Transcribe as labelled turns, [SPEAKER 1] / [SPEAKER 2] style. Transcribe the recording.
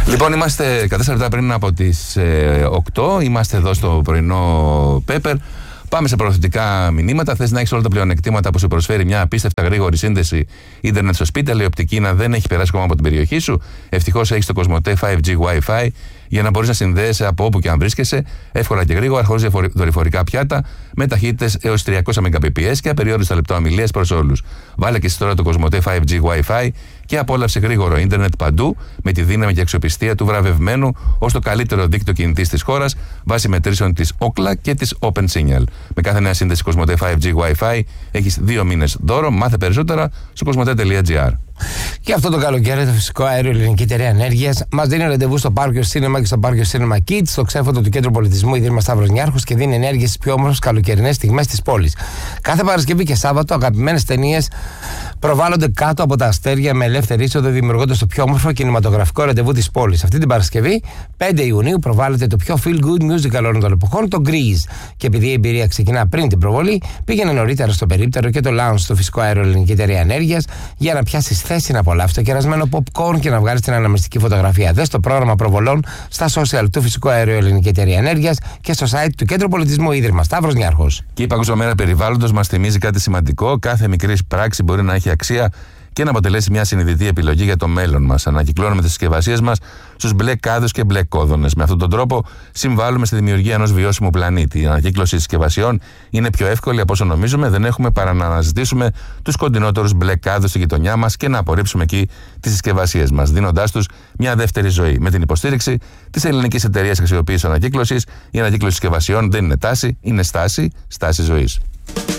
[SPEAKER 1] Λοιπόν, είμαστε 14 λεπτά πριν από τις 8. Είμαστε εδώ στο πρωινό Pepper. Πάμε σε προωθητικά μηνύματα. Θες να έχεις όλα τα πλεονεκτήματα που σου προσφέρει μια απίστευτα γρήγορη σύνδεση ίντερνετ στο σπίτι, αλλά η οπτική να δεν έχει περάσει ακόμα από την περιοχή σου? Ευτυχώς έχεις το Κοσμοτέ 5G Wi-Fi για να μπορείς να συνδέεσαι από όπου και αν βρίσκεσαι, εύκολα και γρήγορα, χωρίς δορυφορικά πιάτα, με ταχύτητες έως 300 Mbps και απεριόριστα λεπτοαμιλίες προς όλους. Βάλε και εσύ τώρα το Κοσμοτέ 5G Wi-Fi και απόλαυσε γρήγορο ίντερνετ παντού με τη δύναμη και αξιοπιστία του βραβευμένου ως το καλύτερο δίκτυο κινητής της χώρας βάσει μετρήσεων της Ookla και της OpenSignal. Με κάθε νέα σύνδεση Κοσμοτέ 5G Wi-Fi έχεις 2 μήνες δώρο. Μάθε περισσότερα στο κοσμοτέ.gr.
[SPEAKER 2] Και αυτό το καλοκαίρι το Φυσικό Αέριο Ελληνική Εταιρεία Ενέργειας μας δίνει ραντεβού στο Πάρκιο Σίνεμα και στο Πάρκιο Σίνεμα Kids, στο ξέφωτο του Κέντρου Πολιτισμού Ιδρύμα Σταύρος Νιάρχος, και δίνει ενέργειες στις πιο όμορφες καλοκαιρινές στιγμές της πόλης. Κάθε Παρασκευή και Σάββατο αγαπημένες ταινίες προβάλλονται κάτω από τα αστέρια με ελεύθερη είσοδο, δημιουργώντας το πιο όμορφο κινηματογραφικό ραντεβού της πόλης. Αυτή την Παρασκευή, 5 Ιουνίου, προβάλλεται το πιο feel good musical όλων των εποχών, το Grease. Και επειδή η εμπειρία ξεκινά πριν την προβολή, πήγαινε νωρίτερα στο περίπτερο και το lounge στο Φυσικό Αέριο Ελληνική Εταιρεία Ενέργειας για να πιάσει θέση να απολαύσει το κερασμένο popcorn και να βγάλει την αναμνηστική φωτογραφία. Δες το πρόγραμμα προβολών στα social του Φυσικού Αέριο Ελληνική Εταιρεία Ενέργειας και στο site του Κέντρου Πολιτισμού Ίδρυμα Σταύρος Νιάρχος.
[SPEAKER 1] Και η Παγκόσμια Μέρα Περιβάλλοντος μας θυμίζει κάτι σημαντικό. Κάθε μικρή πράξη μπορεί να έχει αξία και να αποτελέσει μια συνειδητή επιλογή για το μέλλον μας. Ανακυκλώνουμε τις συσκευασίες μας στους μπλε κάδους και μπλε κόδωνες. Με αυτόν τον τρόπο συμβάλλουμε στη δημιουργία ενός βιώσιμου πλανήτη. Η ανακύκλωση συσκευασιών είναι πιο εύκολη από όσο νομίζουμε. Δεν έχουμε παρά να αναζητήσουμε τους κοντινότερους μπλε κάδους στη γειτονιά μας και να απορρίψουμε εκεί τις συσκευασίες μας, δίνοντάς τους μια δεύτερη ζωή. Με την υποστήριξη της Ελληνικής Εταιρείας Αξιοποίησης Ανακύκλωσης, η ανακύκλωση συσκευασιών δεν είναι τάση, είναι στάση ζωής.